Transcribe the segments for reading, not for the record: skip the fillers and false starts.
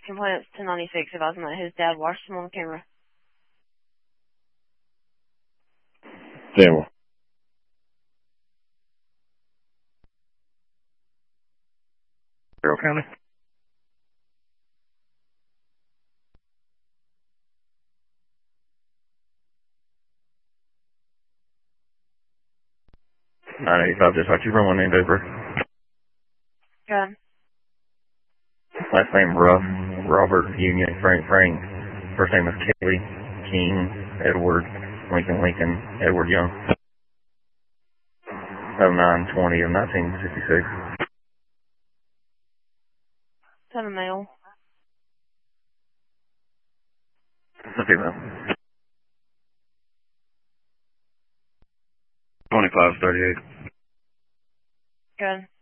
Complainant's 1096, advising that his dad watched him on the camera. Samuel. Carroll County. $985, dispatch. You run one named over. Good. Last name Ruff, Robert, Union, Frank. First name is Kelly, King, Edward, Lincoln, Edward Young. 09/20 of 1966. Is that a male? It's a female. 2538. Good.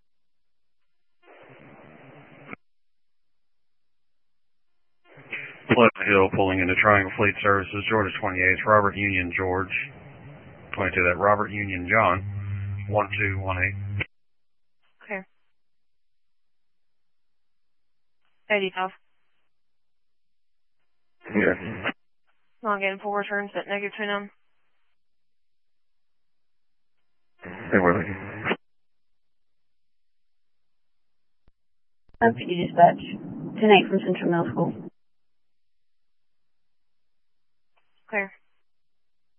Pleasant Hill pulling into Triangle Fleet Services, Georgia 28th, Robert Union George, 22, that Robert Union John, 1218. Okay. 85. Yeah. Not getting full returns at -29. Hey, where are you? PD dispatch. 10-8 from Central Middle School. Clear.